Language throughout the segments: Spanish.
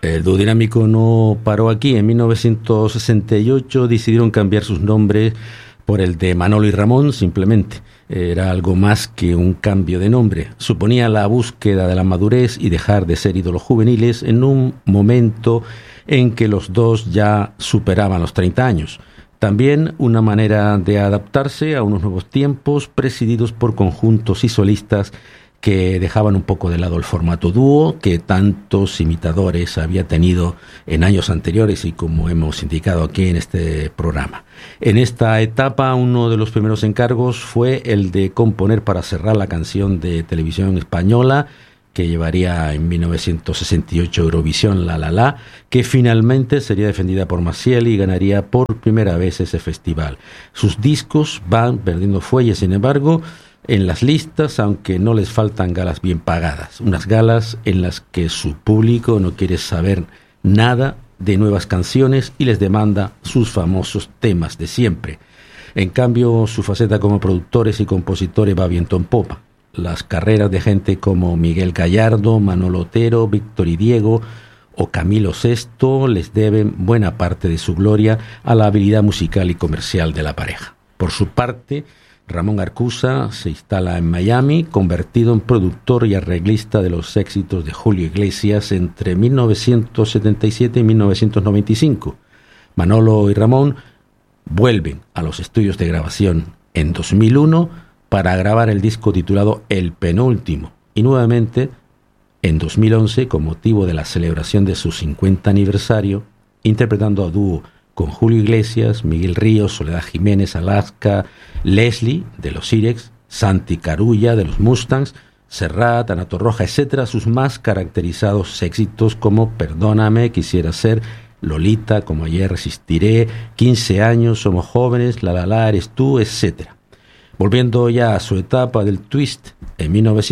El dúo dinámico no paró aquí. En 1968 decidieron cambiar sus nombres por el de Manolo y Ramón, simplemente. Era algo más que un cambio de nombre. Suponía la búsqueda de la madurez y dejar de ser ídolos juveniles en un momento en que los dos ya superaban los 30 años. También una manera de adaptarse a unos nuevos tiempos presididos por conjuntos y solistas que dejaban un poco de lado el formato dúo que tantos imitadores había tenido en años anteriores y como hemos indicado aquí en este programa. En esta etapa uno de los primeros encargos fue el de componer para cerrar la canción de televisión española que llevaría en 1968 Eurovisión La La La, que finalmente sería defendida por Maciel y ganaría por primera vez ese festival. Sus discos van perdiendo fuelle, sin embargo, en las listas, aunque no les faltan galas bien pagadas, unas galas en las que su público no quiere saber nada de nuevas canciones y les demanda sus famosos temas de siempre. En cambio, su faceta como productores y compositores va viento en popa. Las carreras de gente como Miguel Gallardo, Manolo Otero, Víctor y Diego o Camilo Sesto les deben buena parte de su gloria a la habilidad musical y comercial de la pareja. Por su parte, Ramón Arcusa se instala en Miami, convertido en productor y arreglista de los éxitos de Julio Iglesias entre 1977 y 1995. Manolo y Ramón vuelven a los estudios de grabación en 2001 para grabar el disco titulado El Penúltimo y nuevamente en 2011 con motivo de la celebración de su 50 aniversario, interpretando a dúo con Julio Iglesias, Miguel Ríos, Soledad Jiménez, Alaska, Leslie de los Sirex, Santi Carulla de los Mustangs, Serrat, Ana Torroja, etc., sus más caracterizados éxitos como Perdóname, Quisiera Ser, Lolita, Como Ayer, Resistiré, 15 años, Somos Jóvenes, La La La, Eres Tú, etc. Volviendo ya a su etapa del twist, en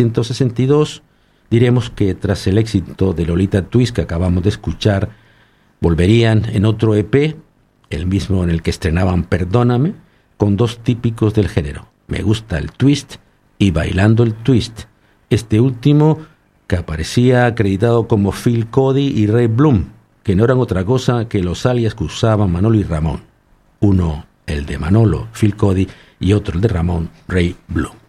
1962, diremos que tras el éxito de Lolita Twist que acabamos de escuchar, volverían en otro EP, el mismo en el que estrenaban Perdóname, con dos típicos del género, Me Gusta el Twist y Bailando el Twist. Este último que aparecía acreditado como Phil Cody y Ray Bloom, que no eran otra cosa que los alias que usaban Manolo y Ramón. Uno, el de Manolo, Phil Cody, y otro, el de Ramón, Ray Bloom.